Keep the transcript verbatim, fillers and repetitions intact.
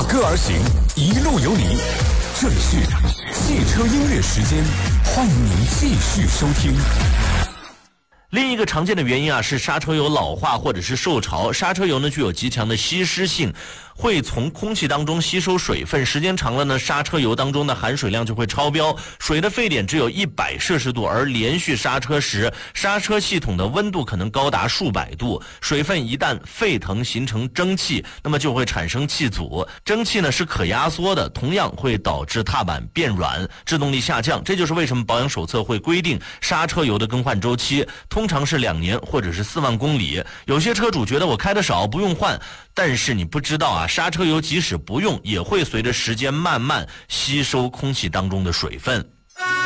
踏歌而行，一路有你。这里是汽车音乐时间，欢迎您继续收听。 另一个常见的原因啊是刹车油老化或者是受潮。刹车油呢具有极强的吸湿性，会从空气当中吸收水分，时间长了呢，刹车油当中的含水量就会超标，水的沸点只有一百摄氏度，而连续刹车时，刹车系统的温度可能高达数百度，水分一旦沸腾形成蒸汽，那么就会产生气阻，蒸汽呢是可压缩的，同样会导致踏板变软，制动力下降。这就是为什么保养手册会规定刹车油的更换周期通常是两年或者是四万公里。有些车主觉得我开得少不用换，但是你不知道啊，刹车油即使不用也会随着时间慢慢吸收空气当中的水分。